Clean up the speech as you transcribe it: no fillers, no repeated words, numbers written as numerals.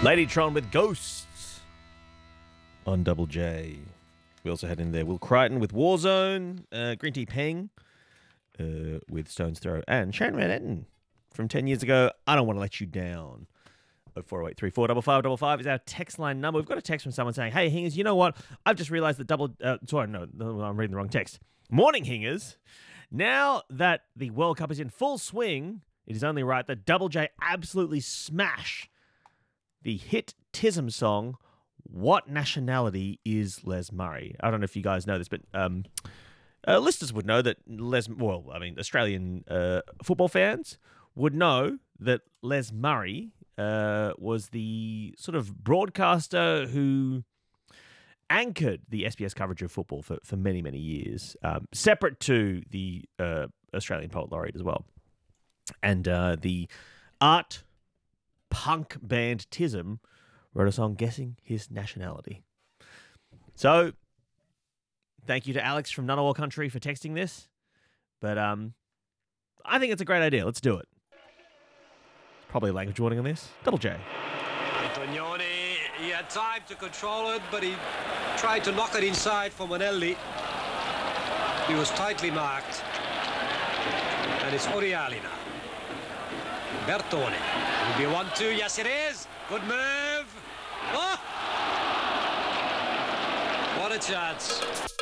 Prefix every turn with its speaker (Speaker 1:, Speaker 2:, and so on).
Speaker 1: Ladytron with Ghosts on Double J. We also had in there Will Crichton with Warzone, Green Tea Peng with Stone's Throw, and Shane Van Etten from 10 years ago, I Don't Want to Let You Down. 0408 345555 is our text line number. We've got a text from someone saying, hey, Hingers, you know what? I've just realised that I'm reading the wrong text. Morning, Hingers. Now that the World Cup is in full swing, it is only right that Double J absolutely smash the hit TISM song, What Nationality is Les Murray? I don't know if you guys know this, but listeners would know that Australian football fans would know that Les Murray was the sort of broadcaster who anchored the SBS coverage of football for many, many years, separate to the Australian Poet Laureate as well. And the art punk band TISM wrote a song guessing his nationality. So, thank you to Alex from Ngunnawal Country for texting this. But I think it's a great idea. Let's do it. Probably language warning on this. Double J.
Speaker 2: Antonioni, he had time to control it, but he tried to knock it inside for Manelli. He was tightly marked. And it's Oriali now. Bertone. Will be a 1-2. Yes, it is. Good move. Oh! What a chance.